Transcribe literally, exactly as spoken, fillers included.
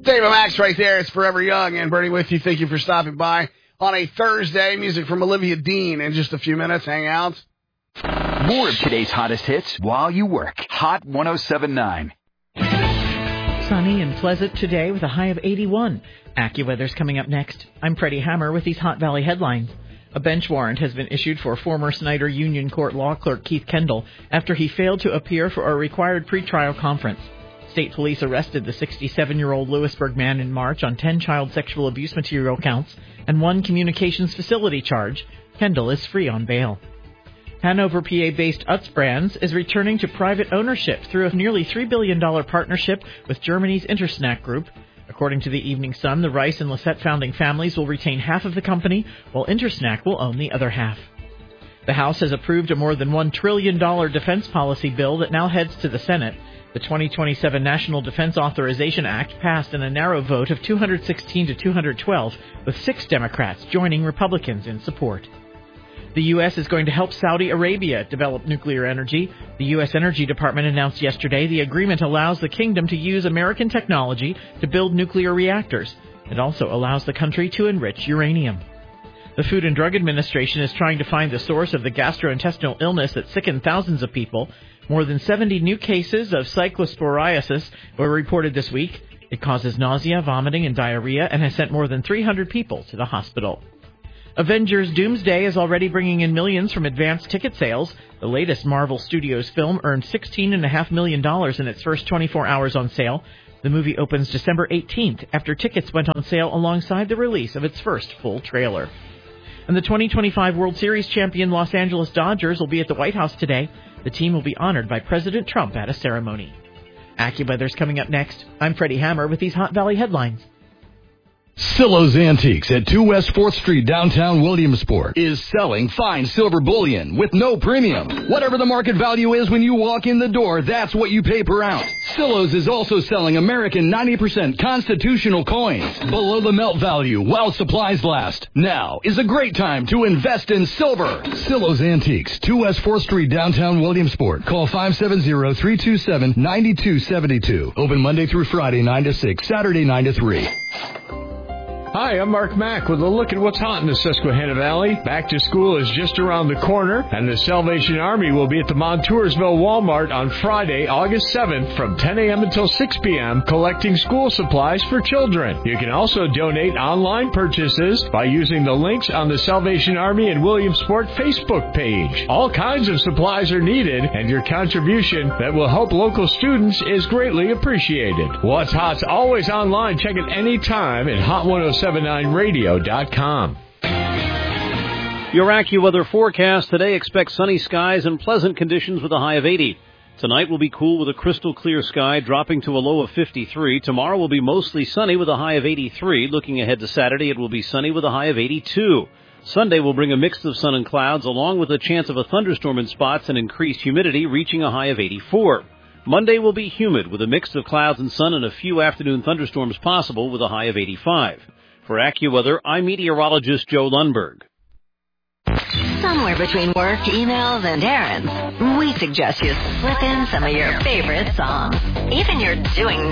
Dave and Max right there. It's Forever Young and Bernie with you. Thank you for stopping by on a Thursday. Music from Olivia Dean in just a few minutes. Hang out. More of today's hottest hits while you work. Hot one oh seven point nine. Sunny and pleasant today with a high of eighty-one. AccuWeather's coming up next. I'm Freddie Hammer with these Hot Valley headlines. A bench warrant has been issued for former Snyder Union Court law clerk Keith Kendall after he failed to appear for a required pretrial conference. State police arrested the sixty-seven-year-old Lewisburg man in March on ten child sexual abuse material counts and one communications facility charge. Kendall is free on bail. Hanover, P A-based Utz Brands is returning to private ownership through a nearly three billion dollars partnership with Germany's Intersnack Group. According to the Evening Sun, the Rice and Lisette founding families will retain half of the company, while Intersnack will own the other half. The House has approved a more than one trillion dollars defense policy bill that now heads to the Senate. The twenty twenty-seven National Defense Authorization Act passed in a narrow vote of two hundred sixteen to two hundred twelve, with six Democrats joining Republicans in support. The U S is going to help Saudi Arabia develop nuclear energy. The U S Energy Department announced yesterday the agreement allows the kingdom to use American technology to build nuclear reactors. It also allows the country to enrich uranium. The Food and Drug Administration is trying to find the source of the gastrointestinal illness that sickened thousands of people. More than seventy new cases of cyclosporiasis were reported this week. It causes nausea, vomiting, and diarrhea and has sent more than three hundred people to the hospital. Avengers Doomsday is already bringing in millions from advanced ticket sales. The latest Marvel Studios film earned sixteen point five million dollars in its first twenty-four hours on sale. The movie opens December eighteenth after tickets went on sale alongside the release of its first full trailer. And the twenty twenty-five World Series champion Los Angeles Dodgers will be at the White House today. The team will be honored by President Trump at a ceremony. AccuWeather's coming up next. I'm Freddie Hammer with these Hot Valley headlines. Silo's Antiques at two West fourth Street, downtown Williamsport, is selling fine silver bullion with no premium. Whatever the market value is when you walk in the door, that's what you pay per ounce. Silo's is also selling American ninety percent constitutional coins below the melt value while supplies last. Now is a great time to invest in silver. Silo's Antiques, two West fourth Street, downtown Williamsport. Call five seven zero, three two seven, nine two seven two. Open Monday through Friday, nine to six, Saturday, nine to three. Hi, I'm Mark Mack with a look at what's hot in the Susquehanna Valley. Back to school is just around the corner, and the Salvation Army will be at the Montoursville Walmart on Friday, August seventh from ten a.m. until six p.m. collecting school supplies for children. You can also donate online purchases by using the links on the Salvation Army and Williamsport Facebook page. All kinds of supplies are needed, and your contribution that will help local students is greatly appreciated. What's Hot's always online. Check it anytime at hot one oh seven seven nine radio dot com. Your AccuWeather forecast today expects sunny skies and pleasant conditions with a high of eighty. Tonight will be cool with a crystal clear sky dropping to a low of fifty-three. Tomorrow will be mostly sunny with a high of eighty-three. Looking ahead to Saturday, it will be sunny with a high of eighty-two. Sunday will bring a mix of sun and clouds along with a chance of a thunderstorm in spots and increased humidity reaching a high of eighty-four. Monday will be humid with a mix of clouds and sun and a few afternoon thunderstorms possible with a high of eighty-five. For AccuWeather, I'm meteorologist Joe Lundberg. Somewhere between work, emails, and errands, we suggest you slip in some of your favorite songs. Even you're doing